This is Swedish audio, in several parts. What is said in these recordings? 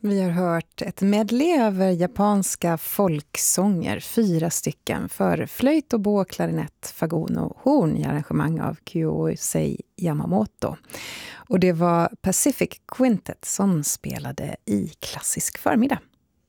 Vi har hört ett medley över japanska folksånger, 4 stycken, för flöjt, oboe, klarinett, fagon och horn i arrangemang av Kyosei Yamamoto. Och det var Pacific Quintet som spelade i klassisk förmiddag.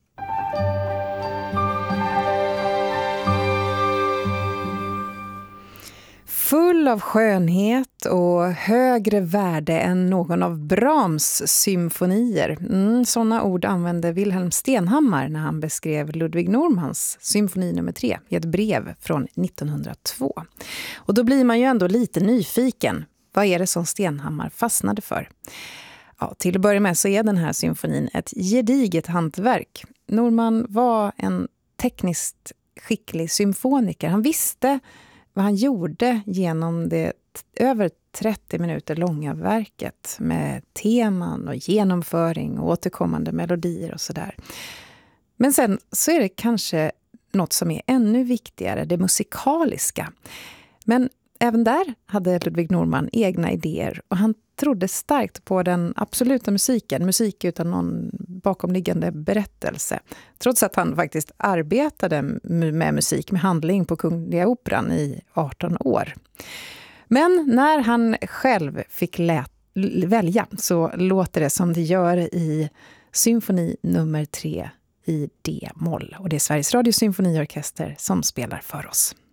Full av skönhet och högre värde än någon av Brahms symfonier. Sådana ord använde Wilhelm Stenhammar när han beskrev Ludwig Normans symfoni nummer 3 i ett brev från 1902. Och då blir man ju ändå lite nyfiken. Vad är det som Stenhammar fastnade för? Ja, till att börja med så är den här symfonin ett gediget hantverk. Norman var en tekniskt skicklig symfoniker. Han visste vad han gjorde genom det över 30 minuter långa verket med teman och genomföring och återkommande melodier och sådär. Men sen så är det kanske något som är ännu viktigare, det musikaliska. Men även där hade Ludwig Norman egna idéer och han trodde starkt på den absoluta musiken, musik utan någon bakomliggande berättelse. Trots att han faktiskt arbetade med musik, med handling på Kungliga Operan i 18 år. Men när han själv fick välja så låter det som det gör i symfoni nummer 3 i D-moll. Och det är Sveriges Radio Symfoniorkester som spelar för oss.